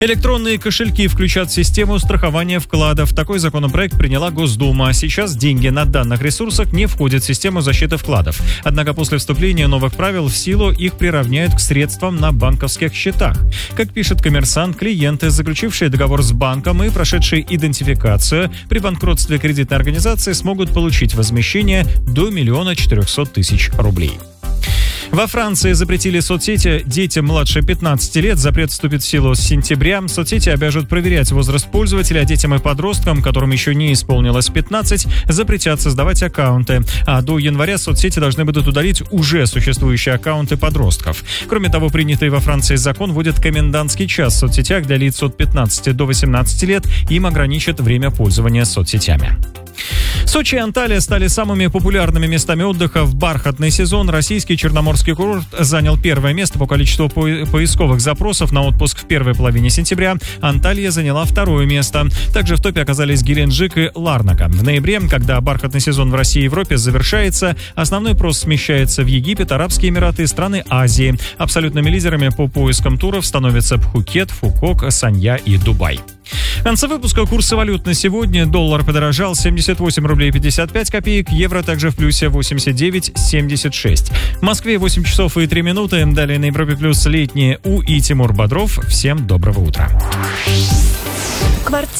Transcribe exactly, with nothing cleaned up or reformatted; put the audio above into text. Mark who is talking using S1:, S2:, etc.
S1: Электронные кошельки включат в систему страхования вкладов. Такой законопроект приняла Госдума. Сейчас деньги на данных ресурсах не входят в систему защиты вкладов. Однако после вступления новых правил в силу их приравняют к средствам на банковских счетах. Как пишет «Коммерсант», клиенты, заключившие договор с банком и прошедшие идентификацию, при банкротстве кредитной организации смогут получить возмещение до миллиона четырехсот тысяч рублей. Во Франции запретили соцсети детям младше пятнадцати лет. Запрет вступит в силу с сентября. Соцсети обяжут проверять возраст пользователя, а детям и подросткам, которым еще не исполнилось пятнадцать, запретят создавать аккаунты. А до января соцсети должны будут удалить уже существующие аккаунты подростков. Кроме того, принятый во Франции закон вводит комендантский час в соцсетях для лиц от пятнадцати до восемнадцати лет. Им ограничат время пользования соцсетями. Сочи и Анталия стали самыми популярными местами отдыха в бархатный сезон. Российский Черноморский курорт занял первое место по количеству по- поисковых запросов на отпуск в первой половине сентября. Анталья заняла второе место. Также в топе оказались Геленджик и Ларнака. В ноябре, когда бархатный сезон в России и Европе завершается, основной прос смещается в Египет, Арабские Эмираты и страны Азии. Абсолютными лидерами по поискам туров становятся Пхукет, Фукок, Санья и Дубай. В конце выпуска курсы валют на сегодня. Доллар подорожал семьдесят восемь рублей пятьдесят пять копеек, евро также в плюсе восемьдесят девять семьдесят шесть. В Москве восемь часов и три минуты. Далее на Европе плюс летние У и Тимур Бодров. Всем доброго утра.
S2: Квартира.